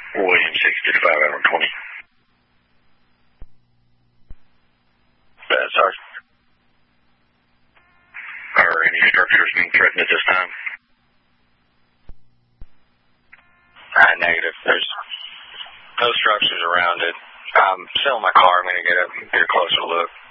William 655 out on 20. Sergeant. Are any structures being threatened at this time? Negative. There's no structures around it. I'm still in my car. I'm going to get a closer look.